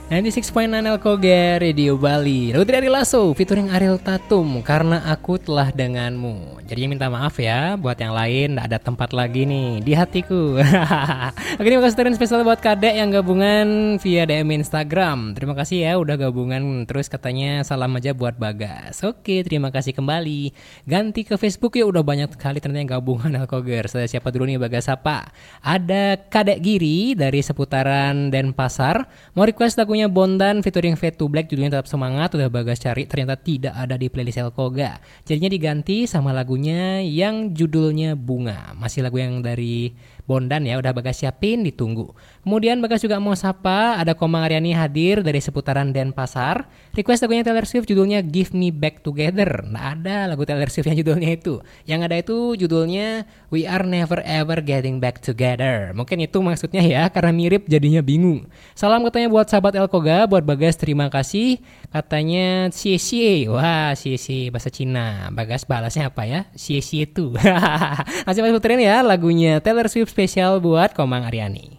96.9 Elkoga Radio Bali. Lagu dari Lasso featuring Ariel Tatum, Karena Aku Telah Denganmu. Jadinya minta maaf ya buat yang lain, gak ada tempat lagi nih di hatiku. Oke, terima kasih spesial buat Kadek yang gabungan via DM Instagram. Terima kasih ya udah gabungan. Terus katanya salam aja buat Bagas. Oke, terima kasih kembali. Ganti ke Facebook ya, udah banyak sekali ternyata yang gabungan Elkoger. Saya siapa dulu nih, Bagas apa? Ada Kadek Giri dari seputaran Denpasar. Mau request lagunya Bondan featuring Fade to Black, judulnya Tetap Semangat. Udah Bagas cari, ternyata tidak ada di playlist Elkoga. Jadinya diganti sama lagunya yang judulnya Bunga. Masih lagu yang dari Bondan ya, udah Bagas siapin, ditunggu. Kemudian Bagas juga mau sapa, ada Komang Aryani hadir dari seputaran Denpasar. Request lagunya Taylor Swift judulnya Give Me Back Together. Nggak ada lagu Taylor Swift yang judulnya itu. Yang ada itu judulnya We Are Never Ever Getting Back Together. Mungkin itu maksudnya ya, karena mirip jadinya bingung. Salam katanya buat sahabat Elkoga, buat Bagas terima kasih. Katanya xie. Wah, xie bahasa Cina. Bagas balasnya apa ya? Xie itu. Masih puterin ya lagunya Taylor Swift spesial buat Komang Aryani.